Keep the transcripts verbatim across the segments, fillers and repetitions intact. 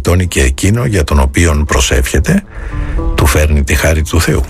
γλιτώνει και εκείνο για τον οποίον προσεύχεται, του φέρνει τη χάρη του Θεού.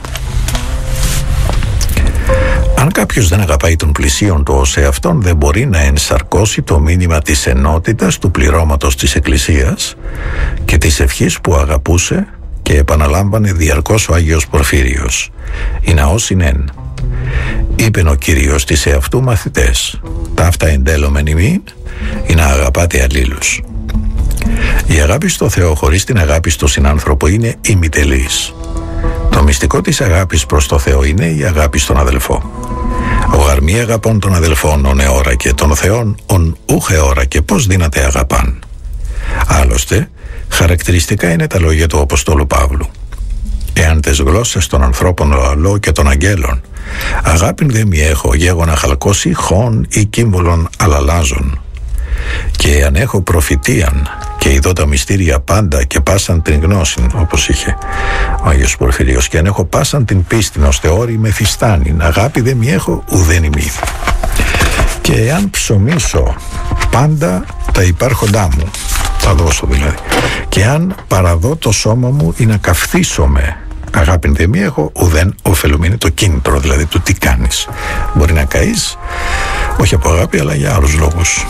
Αν κάποιος δεν αγαπάει τον πλησίον του ως εαυτόν, δεν μπορεί να ενσαρκώσει το μήνυμα της ενότητας του πληρώματος της Εκκλησίας και της ευχής που αγαπούσε και επαναλάμβανε διαρκώς ο Άγιος Πορφύριος. «Η ναός είναι εν». Είπεν ο Κύριος της εαυτού μαθητές, «Ταύτα εντέλομεν ημίν, ή να αγαπάτε αλλήλους». Η αγάπη στο Θεό χωρίς την αγάπη στο συνάνθρωπο είναι ημιτελής. Το μυστικό της αγάπης προς το Θεό είναι η αγάπη στον αδελφό. Ο γαρμοί αγαπών των αδελφών ον εώρα και των Θεών ον ούχ εώρα και πώς δύναται αγαπάν. Άλλωστε, χαρακτηριστικά είναι τα λόγια του Αποστόλου Παύλου. «Εάν τες γλώσσες των ανθρώπων λαλώ και των αγγέλων, αγάπην δε μη έχω, γέγονα χαλκώσει χών ή κύμβολον αλλαλάζων. Και εάν έχω προφητείαν και ειδώ τα μυστήρια πάντα και πάσαν την γνώση», όπως είχε ο Άγιος Πορφυριος, «και αν έχω πάσαν την πίστην ως θεώρη με θυστάνην, αγάπη δε μη έχω ουδέν ημί. Και εάν ψωμίσω πάντα τα υπάρχοντά μου, θα δώσω δηλαδή, και αν παραδώ το σώμα μου ή να καυθίσομαι, αγάπην δε μη έχω ουδέν ωφελούμαι». Είναι το κίνητρο δηλαδή του τι κάνεις. Μπορεί να καείς, όχι από αγάπη αλλά για άλλους λόγους.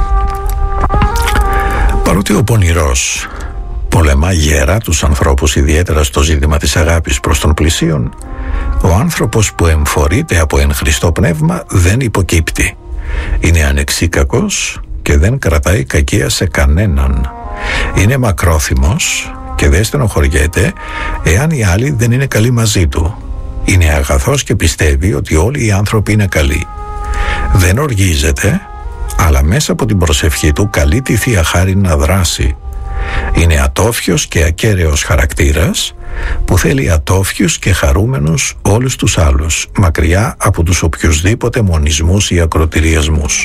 Παρότι ο πονηρός πολεμά γερά τους ανθρώπους, ιδιαίτερα στο ζήτημα της αγάπης προς τον πλησίον, ο άνθρωπος που εμφορείται από εν Χριστώ πνεύμα δεν υποκύπτει. Είναι ανεξίκακος και δεν κρατάει κακία σε κανέναν. Είναι μακρόθυμος και δεν στενοχωριέται εάν οι άλλοι δεν είναι καλοί μαζί του. Είναι αγαθός και πιστεύει ότι όλοι οι άνθρωποι είναι καλοί. Δεν οργίζεται, αλλά μέσα από την προσευχή του καλεί τη Θεία Χάρη να δράσει. Είναι ατόφιος και ακέραιος χαρακτήρας που θέλει ατόφιους και χαρούμενους όλους τους άλλους, μακριά από τους οποιουσδήποτε μονισμούς ή ακροτηριασμούς.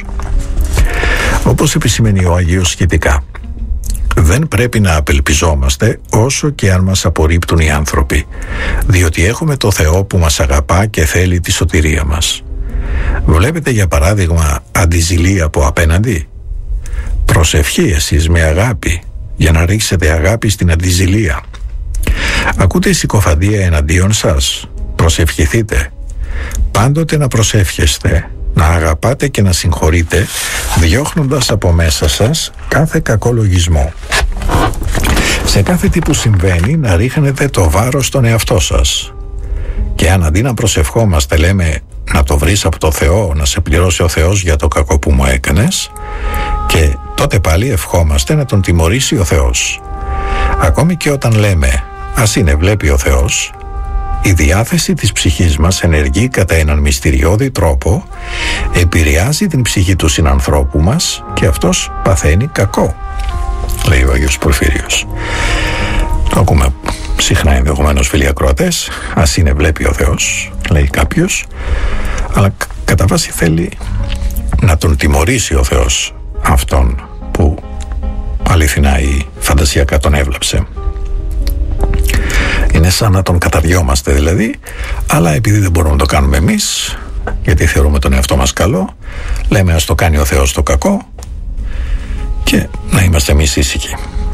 Όπως επισημαίνει ο Άγιος σχετικά, δεν πρέπει να απελπιζόμαστε όσο και αν μας απορρίπτουν οι άνθρωποι, διότι έχουμε το Θεό που μας αγαπά και θέλει τη σωτηρία μας. Βλέπετε για παράδειγμα αντιζηλία από απέναντι. Προσευχή εσείς με αγάπη για να ρίξετε αγάπη στην αντιζηλία. Ακούτε συκοφαντία εναντίον σας. Προσευχηθείτε. Πάντοτε να προσεύχεστε, να αγαπάτε και να συγχωρείτε, διώχνοντας από μέσα σας κάθε κακό λογισμό. Σε κάθε τι που συμβαίνει να ρίχνετε το βάρος στον εαυτό σας. Και αν αντί να προσευχόμαστε λέμε να το βρεις από το Θεό, να σε πληρώσει ο Θεός για το κακό που μου έκανες, και τότε πάλι ευχόμαστε να τον τιμωρήσει ο Θεός. Ακόμη και όταν λέμε ας είναι βλέπει ο Θεός, η διάθεση της ψυχής μας ενεργεί κατά έναν μυστηριώδη τρόπο, επηρεάζει την ψυχή του συνανθρώπου μας και αυτός παθαίνει κακό, λέει ο Άγιος Πορφύριος. Το ακούμε συχνά ενδεχομένως φίλοι ακροατές, ας είναι βλέπει ο Θεός, λέει κάποιος, αλλά κατά βάση θέλει να τον τιμωρήσει ο Θεός αυτόν που αληθινά ή φαντασιακά τον έβλαψε. Είναι σαν να τον καταδιόμαστε δηλαδή, αλλά επειδή δεν μπορούμε να το κάνουμε εμείς, γιατί θεωρούμε τον εαυτό μας καλό, λέμε ας το κάνει ο Θεός το κακό και να είμαστε εμείς ήσυχοι.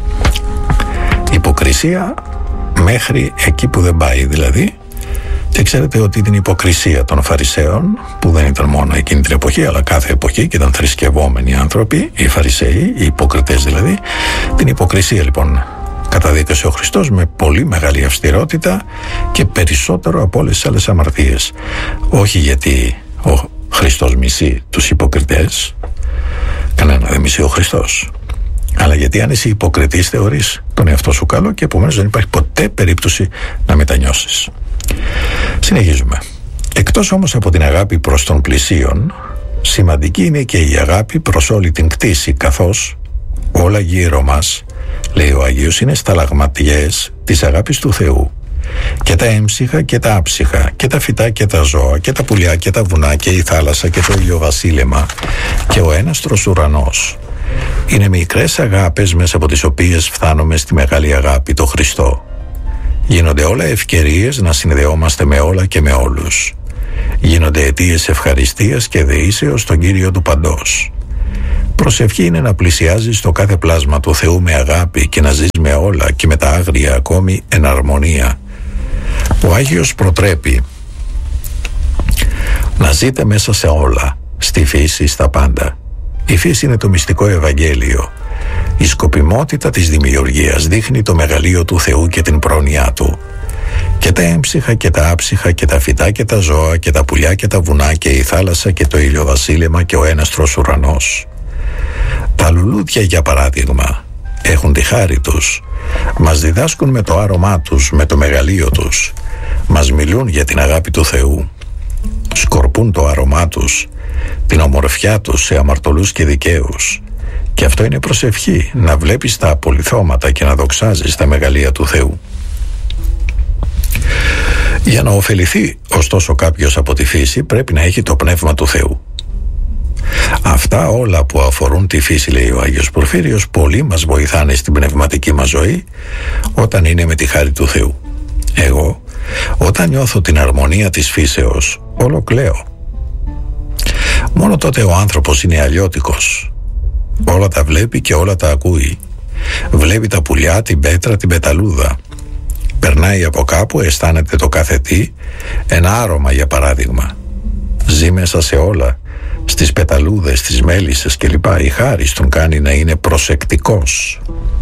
Υποκρισία μέχρι εκεί που δεν πάει δηλαδή. Και ξέρετε ότι την υποκρισία των Φαρισαίων, που δεν ήταν μόνο εκείνη την εποχή αλλά κάθε εποχή και ήταν θρησκευόμενοι άνθρωποι, οι Φαρισαίοι, οι υποκριτές δηλαδή, την υποκρισία λοιπόν καταδίκασε ο Χριστός με πολύ μεγάλη αυστηρότητα και περισσότερο από όλες τις άλλες αμαρτίες. Όχι γιατί ο Χριστός μισεί τους υποκριτές, κανένα δεν μισεί ο Χριστός, αλλά γιατί αν είσαι υποκριτής θεωρείς τον εαυτό σου καλό και επομένως δεν υπάρχει ποτέ περίπτωση να μετανιώσεις. Συνεχίζουμε. Εκτός όμως από την αγάπη προς τον πλησίον, σημαντική είναι και η αγάπη προς όλη την κτήση, καθώς όλα γύρω μας, λέει ο Άγιος, είναι σταλαγματιές της αγάπης του Θεού. Και τα έμψυχα και τα άψυχα, και τα φυτά και τα ζώα, και τα πουλιά και τα βουνά, και η θάλασσα και το ηλιοβασίλεμα, και ο έναστρος ουρανός. Είναι μικρές αγάπες μέσα από τις οποίες φτάνουμε στη μεγάλη αγάπη, το Χριστό. Γίνονται όλα ευκαιρίες να συνδεόμαστε με όλα και με όλους. Γίνονται αιτίες ευχαριστίας και δεήσεως στον Κύριο του Παντός. Προσευχή είναι να πλησιάζεις το κάθε πλάσμα του Θεού με αγάπη και να ζεις με όλα και με τα άγρια ακόμη εν αρμονία. Ο Άγιος προτρέπει να ζείτε μέσα σε όλα, στη φύση, στα πάντα. Η φύση είναι το μυστικό Ευαγγέλιο. Η σκοπιμότητα της δημιουργίας δείχνει το μεγαλείο του Θεού και την πρόνοιά του. Και τα έμψυχα και τα άψυχα και τα φυτά και τα ζώα και τα πουλιά και τα βουνά και η θάλασσα και το ηλιοβασίλεμα και ο έναστρος ουρανός. Τα λουλούδια, για παράδειγμα, έχουν τη χάρη τους. Μας διδάσκουν με το άρωμά τους, με το μεγαλείο τους. Μας μιλούν για την αγάπη του Θεού. Σκορπούν το άρωμά τους, την ομορφιά τους σε αμαρτωλούς και δικαίους. Και αυτό είναι προσευχή, να βλέπεις τα απολιθώματα και να δοξάζεις τα μεγαλεία του Θεού. Για να ωφεληθεί ωστόσο κάποιος από τη φύση πρέπει να έχει το πνεύμα του Θεού. Αυτά όλα που αφορούν τη φύση, λέει ο Άγιος Πορφύριος, πολύ μας βοηθάνε στην πνευματική μας ζωή όταν είναι με τη χάρη του Θεού. Εγώ, όταν νιώθω την αρμονία της φύσεως, όλο κλαίω. Μόνο τότε ο άνθρωπος είναι αλλιώτικος. Όλα τα βλέπει και όλα τα ακούει. Βλέπει τα πουλιά, την πέτρα, την πεταλούδα. Περνάει από κάπου, αισθάνεται το κάθε τι, ένα άρωμα για παράδειγμα. Ζει μέσα σε όλα, στις πεταλούδες, στις μέλισσες κλπ. Η χάρις τον κάνει να είναι προσεκτικός.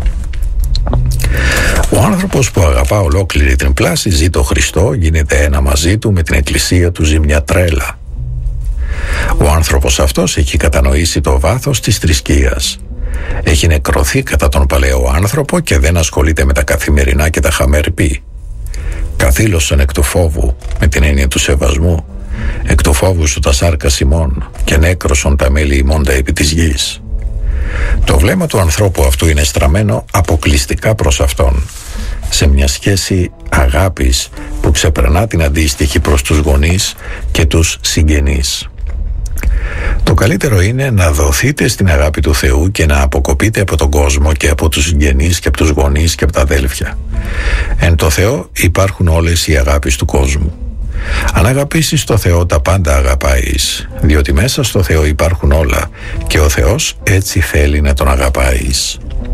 Ο άνθρωπος που αγαπά ολόκληρη την πλάση ζει το Χριστό, γίνεται ένα μαζί του, με την εκκλησία του ζει μια τρέλα. Ο άνθρωπος αυτός έχει κατανοήσει το βάθος της θρησκείας. Έχει νεκρωθεί κατά τον παλαιό άνθρωπο και δεν ασχολείται με τα καθημερινά και τα χαμερπή. Καθήλωσαν εκ του φόβου, με την έννοια του σεβασμού, εκ του φόβου σου τα σάρκα ημών και νέκρωσον τα μέλη ημώντα επί της γης. Το βλέμμα του ανθρώπου αυτού είναι στραμμένο αποκλειστικά προς αυτόν, σε μια σχέση αγάπης που ξεπερνά την αντίστοιχη προς τους γονείς και τους συγγενείς. Το καλύτερο είναι να δοθείτε στην αγάπη του Θεού και να αποκοπείτε από τον κόσμο και από τους συγγενείς και από τους γονείς και από τα αδέλφια. Εν το Θεό υπάρχουν όλες οι αγάπης του κόσμου. Αν αγαπήσεις το Θεό, τα πάντα αγαπάεις, διότι μέσα στο Θεό υπάρχουν όλα και ο Θεός έτσι θέλει να τον αγαπάεις.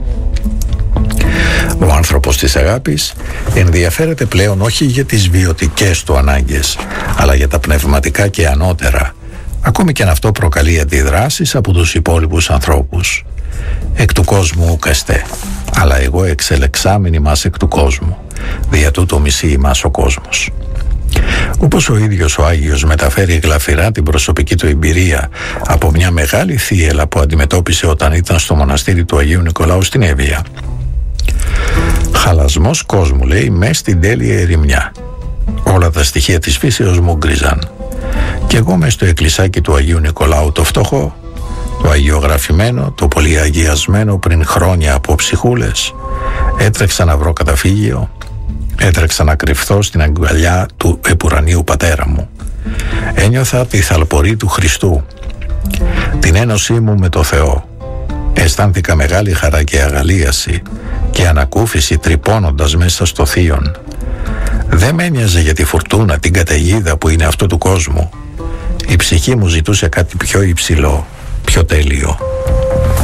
Ο άνθρωπος της αγάπης ενδιαφέρεται πλέον όχι για τις βιωτικές του ανάγκες, αλλά για τα πνευματικά και ανώτερα, ακόμη και αν αυτό προκαλεί αντιδράσεις από τους υπόλοιπους ανθρώπους. Εκ του κόσμου ουκαστέ, αλλά εγώ εξελεξάμην ημάς εκ του κόσμου, δια τούτο μισεί ημάς ο κόσμος. Όπως ο ίδιος ο Άγιος μεταφέρει γλαφυρά την προσωπική του εμπειρία από μια μεγάλη θύελλα που αντιμετώπισε όταν ήταν στο μοναστήρι του Αγίου Νικολάου στην Εύβοια. Χαλασμός κόσμου, λέει, μες στην τέλεια ερημιά. Όλα τα στοιχεία της φύσεως μου γκριζαν. Κι εγώ μες στο εκκλησάκι του Αγίου Νικολάου το φτωχό, το αγιογραφημένο, το πολύ αγιασμένο πριν χρόνια από ψυχούλες, έτρεξα να βρω καταφύγιο. Έτρεξα να κρυφθώ στην αγκαλιά του επουρανίου πατέρα μου. Ένιωθα τη θαλπορή του Χριστού, την ένωσή μου με το Θεό. Αισθάνθηκα μεγάλη χαρά και αγαλίαση και ανακούφιση τρυπώνοντας μέσα στο θείον. Δεν με ένοιαζε για τη φουρτούνα, την καταιγίδα που είναι αυτό του κόσμου. Η ψυχή μου ζητούσε κάτι πιο υψηλό, πιο τέλειο.